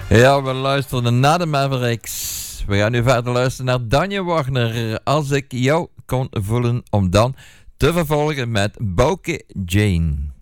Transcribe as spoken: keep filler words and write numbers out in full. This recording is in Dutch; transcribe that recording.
Ja, we luisteren naar de Mavericks. We gaan nu verder luisteren naar Danje Wagner. Als ik jou kon voelen, om dan te vervolgen met Bouke Jane.